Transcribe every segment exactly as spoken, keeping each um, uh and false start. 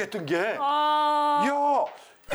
못하겠던 게, 아. 야.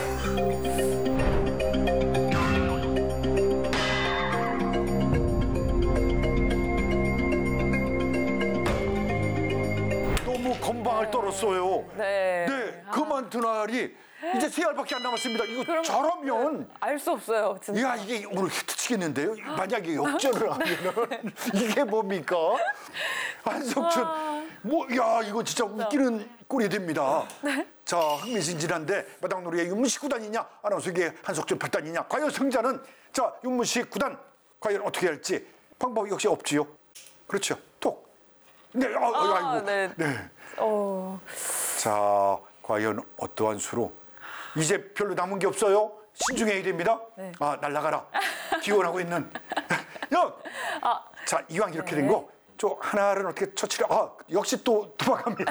너무 건방을 네. 떨었어요. 네. 네, 그만둔 알이 이제 세 알밖에 안 남았습니다. 이거 잘하면 알 수 없어요, 진짜. 야, 이게 오늘 히트치겠는데요? 만약에 역전을 하면은 이게 뭡니까? 한석준, 뭐, 야, 이거 진짜 웃기는 꼴이 됩니다. 자, 흥미진진한데 마당놀이의 윤문식 구단이냐, 아나운서계의 한석준 팔 단이냐, 과연 승자는 자, 윤문식 구단 과연 어떻게 할지 방법 역시 없지요. 그렇죠, 톡. 네, 아, 아, 아이고, 네. 네. 어. 자, 과연 어떠한 수로? 이제 별로 남은 게 없어요. 신중해야 됩니다. 네. 아, 날라가라. 기원하고 있는. 야! 아. 자, 이왕 이렇게 네. 된 거, 저 하나를 어떻게 처치를, 아, 역시 또 도망갑니다.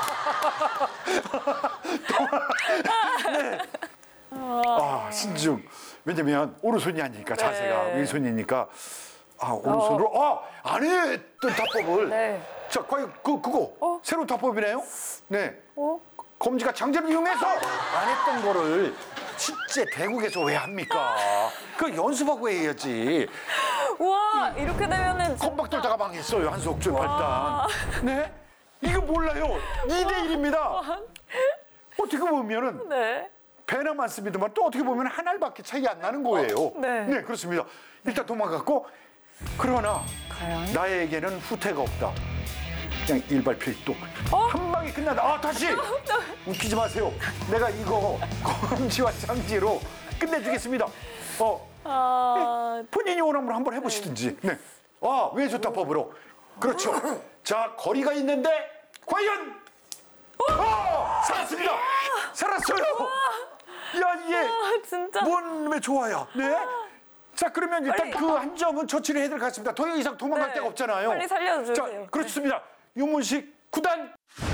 도망, 네. 아, 신중. 왜냐면, 오른손이 아니니까, 자세가. 네. 왼손이니까. 아, 오른손으로, 아, 안 했던 답법을. 네. 자, 과연 그, 그거. 어? 새로운 답법이네요. 네. 어? 검지가 장점을 이용해서 안 했던 거를 실제 대국에서 왜 합니까? 그 연습하고 해야지. 우와, 이렇게 되면은. 컴박 돌다가 망했어요, 한석준 와. 발단. 네? 이거 몰라요. 이 대 일입니다. 어떻게 보면은 네. 배나 많습니다만 또 어떻게 보면 한 알밖에 차이 안 나는 거예요. 네. 네, 그렇습니다. 일단 도망갔고, 그러나 과연? 나에게는 후퇴가 없다. 그냥 일발필동. 어? 한 방에 끝난다. 아, 다시! 웃기지 마세요. 내가 이거 검지와 장지로 끝내주겠습니다. 어, 아. 본인이 원하면 한번 해보시든지. 네. 아, 왼손타법으로. 그렇죠. 자, 거리가 있는데, 과연! 어! 살았습니다! 살았어요! 야, 이게. 아, 진짜. 뭔, 왜 좋아요? 네? 자, 그러면 일단 빨리. 그 한 점은 처치를 해야 될 것 같습니다. 더 이상 도망갈 네. 데가 없잖아요. 빨리 살려주세요. 자, 그렇습니다. 윤문식 구단.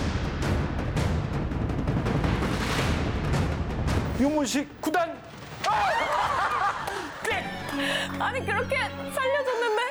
윤문식 구단. 아니, 그렇게 살려줬는데?